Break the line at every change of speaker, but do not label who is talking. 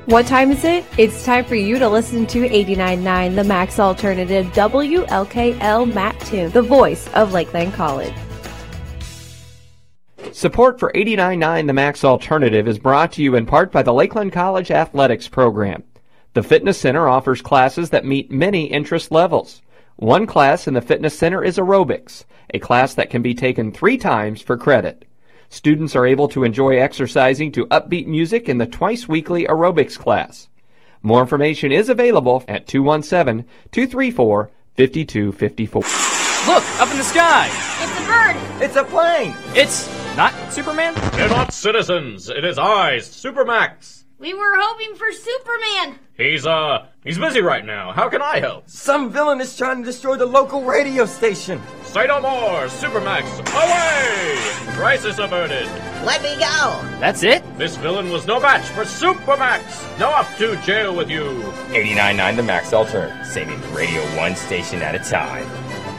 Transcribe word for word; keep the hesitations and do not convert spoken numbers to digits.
What time is it? It's time for you to listen to eighty-nine point nine, the Max Alternative, W L K L Mattoon, the voice of Lakeland College.
Support for eighty-nine point nine The Max Alternative is brought to you in part by the Lakeland College Athletics Program. The Fitness Center offers classes that meet many interest levels. One class in the Fitness Center is aerobics, a class that can be taken three times for credit. Students are able to enjoy exercising to upbeat music in the twice-weekly aerobics class. More information is available at two one seven, two three four, five two five four.
Look, up in the sky!
It's a bird!
It's a plane!
It's not Superman?
They're not citizens. It is I, Supermax.
We were hoping for Superman.
He's, uh, he's busy right now. How can I help?
Some villain is trying to destroy the local radio station.
Say no more. Supermax, away! Crisis averted.
Let me go.
That's it?
This villain was no match for Supermax. Now off to jail with you.
eighty-nine point nine The Max Alternative, saving radio one station at a time.